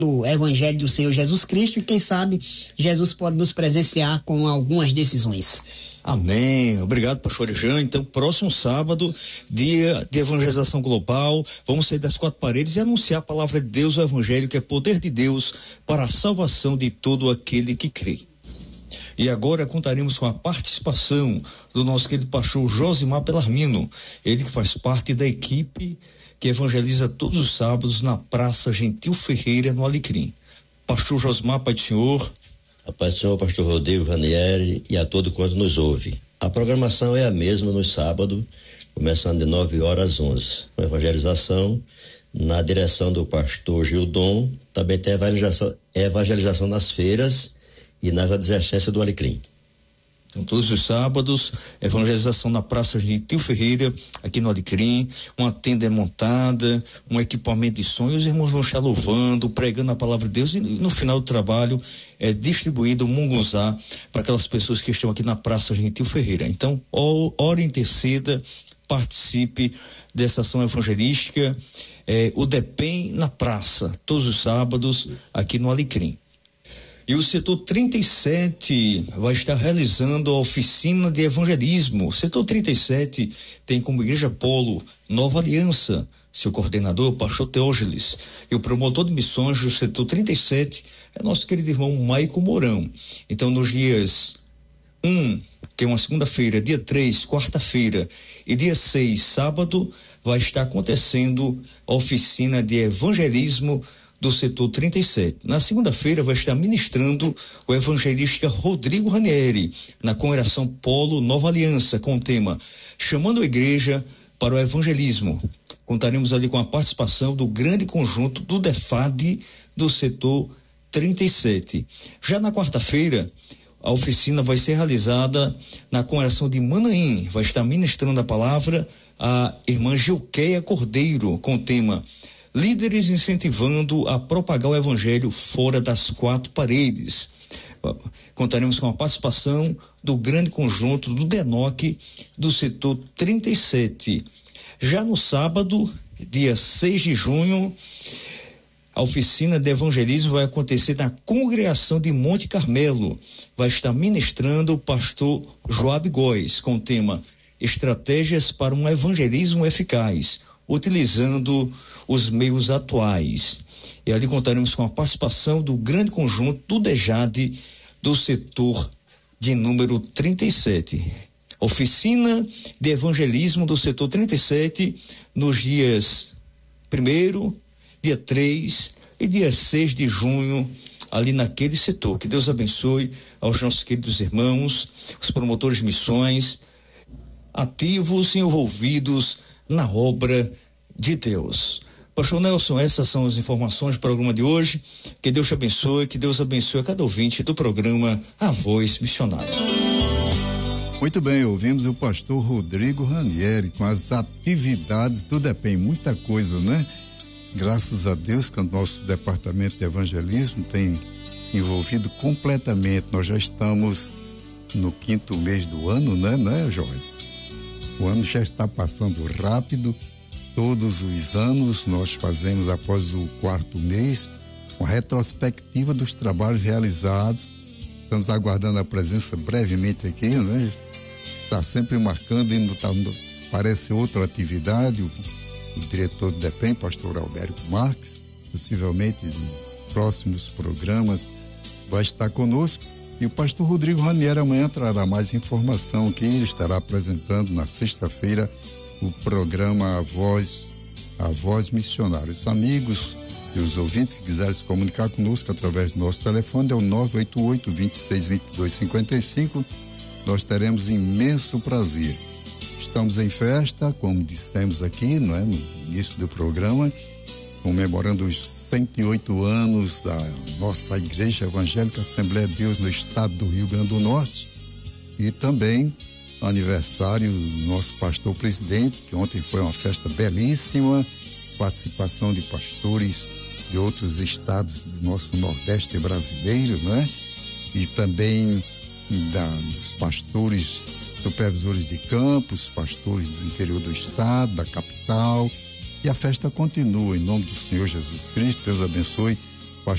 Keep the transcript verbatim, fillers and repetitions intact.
do Evangelho do Senhor Jesus Cristo, e quem sabe Jesus pode nos presenciar com algumas decisões. Amém. Obrigado, pastor Jean. Então, próximo sábado, dia de evangelização global, vamos sair das quatro paredes e anunciar a palavra de Deus, o evangelho, que é poder de Deus para a salvação de todo aquele que crê. E agora contaremos com a participação do nosso querido pastor Josimar Belarmino, ele que faz parte da equipe que evangeliza todos os sábados na Praça Gentil Ferreira, no Alecrim. Pastor Josimar, Pai do Senhor. A paz do Senhor, pastor Rodrigo Ranieri, e a todo quanto nos ouve. A programação é a mesma no sábado, começando de nove horas às onze. Com evangelização, na direção do pastor Gildon, também tem evangelização, evangelização nas feiras e nas adjacências do Alecrim. Então, todos os sábados, evangelização na Praça Gentil Ferreira, aqui no Alecrim, uma tenda montada, um equipamento de som, e os irmãos vão estar louvando, pregando a palavra de Deus, e no final do trabalho é distribuído o mungunzá para aquelas pessoas que estão aqui na Praça Gentil Ferreira. Então, ore, interceda, participe dessa ação evangelística, é, o DEPEN na praça, todos os sábados, aqui no Alecrim. E o setor trinta e sete vai estar realizando a oficina de evangelismo. O setor trinta e sete tem como igreja polo Nova Aliança. Seu coordenador, o pastor Teógenes. E o promotor de missões do setor trinta e sete é nosso querido irmão Maico Mourão. Então, nos dias um, que é uma segunda-feira, dia três, quarta-feira, e dia seis, sábado, vai estar acontecendo a oficina de evangelismo do setor trinta e sete. Na segunda-feira vai estar ministrando o evangelista Rodrigo Ranieri, na congregação Polo Nova Aliança, com o tema Chamando a Igreja para o Evangelismo. Contaremos ali com a participação do grande conjunto do DEFAD do setor trinta e sete. Já na quarta-feira, a oficina vai ser realizada na congregação de Manaim. Vai estar ministrando a palavra a irmã Gilqueia Cordeiro, com o tema Líderes incentivando a propagar o evangelho fora das quatro paredes. Contaremos com a participação do grande conjunto do DENOC do setor trinta e sete. Já no sábado, dia seis de junho, a oficina de evangelismo vai acontecer na congregação de Monte Carmelo. Vai estar ministrando o pastor Joab Góes, com o tema Estratégias para um Evangelismo Eficaz, utilizando os meios atuais. E ali contaremos com a participação do grande conjunto do DEJAD do setor de número trinta e sete. Oficina de evangelismo do setor trinta e sete nos dias primeiro, dia três e dia seis de junho, ali naquele setor. Que Deus abençoe aos nossos queridos irmãos, os promotores de missões, ativos e envolvidos na obra de Deus. Pastor Nelson, essas são as informações do programa de hoje. Que Deus te abençoe, que Deus abençoe a cada ouvinte do programa A Voz Missionária. Muito bem, ouvimos o pastor Rodrigo Ranieri com as atividades do DEPEN, muita coisa, né? Graças a Deus que o nosso departamento de evangelismo tem se envolvido completamente. Nós já estamos no quinto mês do ano, né, né, Joyce? O ano já está passando rápido. Todos os anos nós fazemos, após o quarto mês, uma retrospectiva dos trabalhos realizados. Estamos aguardando a presença brevemente aqui, né? Está sempre marcando, e não tá, parece outra atividade. O, o diretor do DEPEN, pastor Alberto Marques, possivelmente nos próximos programas, vai estar conosco. E o pastor Rodrigo Ranieri amanhã trará mais informação, que ele estará apresentando na sexta-feira o programa A Voz, A Voz Missionária. Os amigos e os ouvintes que quiserem se comunicar conosco através do nosso telefone é o nove oito oito, vinte e seis, vinte e dois, cinquenta e cinco. Nós teremos imenso prazer. Estamos em festa, como dissemos aqui, não é, no início do programa, comemorando os cento e oito anos da nossa Igreja Evangélica Assembleia de Deus no estado do Rio Grande do Norte, e também aniversário do nosso pastor presidente, que ontem foi uma festa belíssima, participação de pastores de outros estados do nosso Nordeste brasileiro, né? E também da, dos pastores supervisores de campos, pastores do interior do estado, da capital. E a festa continua em nome do Senhor Jesus Cristo. Deus abençoe